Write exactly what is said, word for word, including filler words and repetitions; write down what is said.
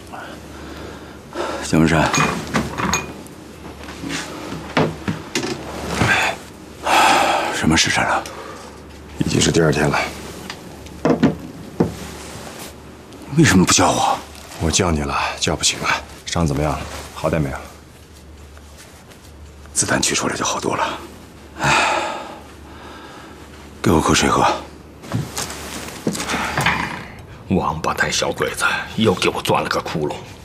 江文山，什么时辰了？ 已经是第二天了。 为什么不叫我？ 我叫你了，叫不醒了。伤怎么样？好点没有？ 子弹取出来就好多了。哎，给我口水喝。 王八蛋小鬼子又给我钻了个窟窿。